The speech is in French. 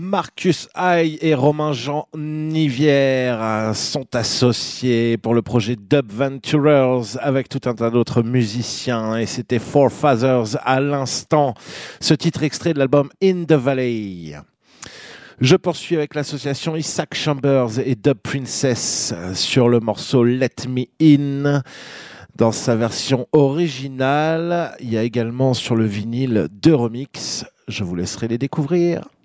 Marcus Haï et Romain-Jean Nivière sont associés pour le projet Dub Venturers avec tout un tas d'autres musiciens et c'était Four Fathers à l'instant, ce titre extrait de l'album In the Valley. Je poursuis avec l'association Isaac Chambers et Dub Princess sur le morceau Let Me In. Dans sa version originale, il y a également sur le vinyle deux remixes. Je vous laisserai les découvrir.